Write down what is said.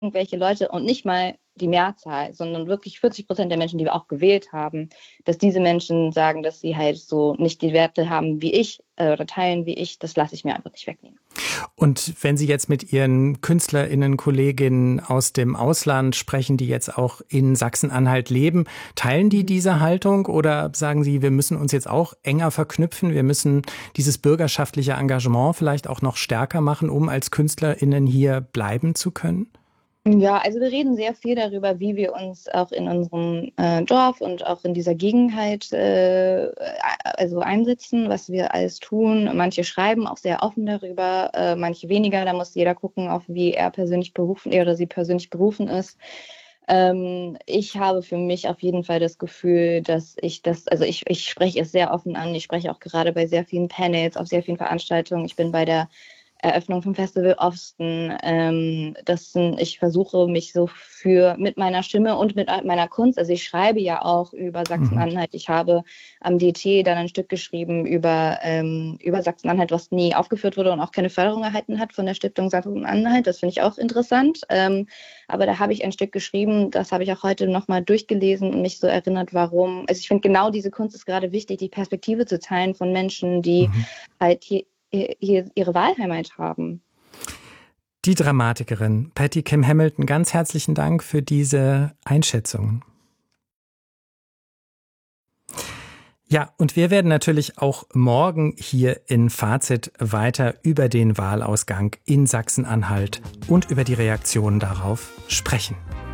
irgendwelche Leute und nicht mal die Mehrzahl, sondern wirklich 40% der Menschen, die wir auch gewählt haben, dass diese Menschen sagen, dass sie halt so nicht die Werte haben wie ich oder teilen wie ich, das lasse ich mir einfach nicht wegnehmen. Und wenn Sie jetzt mit Ihren KünstlerInnen, Kolleginnen aus dem Ausland sprechen, die jetzt auch in Sachsen-Anhalt leben, teilen die diese Haltung oder sagen Sie, wir müssen uns jetzt auch enger verknüpfen, wir müssen dieses bürgerschaftliche Engagement vielleicht auch noch stärker machen, um als KünstlerInnen hier bleiben zu können? Ja, also wir reden sehr viel darüber, wie wir uns auch in unserem Dorf und auch in dieser Gegend also einsetzen, was wir alles tun. Manche schreiben auch sehr offen darüber, manche weniger. Da muss jeder gucken, auf wie er oder sie persönlich berufen ist. Ich habe für mich auf jeden Fall das Gefühl, dass ich spreche es sehr offen an. Ich spreche auch gerade bei sehr vielen Panels, auf sehr vielen Veranstaltungen. Ich bin bei der Eröffnung vom Festival Osten. Ich versuche mich so mit meiner Stimme und mit meiner Kunst, also ich schreibe ja auch über Sachsen-Anhalt. Ich habe am DT dann ein Stück geschrieben über Sachsen-Anhalt, was nie aufgeführt wurde und auch keine Förderung erhalten hat von der Stiftung Sachsen-Anhalt. Das finde ich auch interessant. Aber da habe ich ein Stück geschrieben, das habe ich auch heute nochmal durchgelesen und mich so erinnert, warum. Also ich finde, genau diese Kunst ist gerade wichtig, die Perspektive zu teilen von Menschen, die halt hier ihre Wahlheimat haben. Die Dramatikerin Patty Kim Hamilton, ganz herzlichen Dank für diese Einschätzungen. Ja, und wir werden natürlich auch morgen hier in Fazit weiter über den Wahlausgang in Sachsen-Anhalt und über die Reaktionen darauf sprechen.